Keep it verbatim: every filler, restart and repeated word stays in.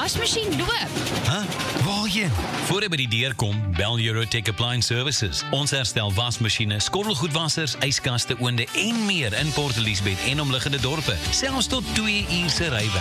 wasmasjien loop. Huh? Waarheen? Voor jy by die deur kom, bel Eurotech Appliance Services. Ons herstel wasmasjiene, skottelgoedwassers, yskaste, oonde en meer in Port Elizabeth en omliggende dorpe. Selfs tot twee uur se ry.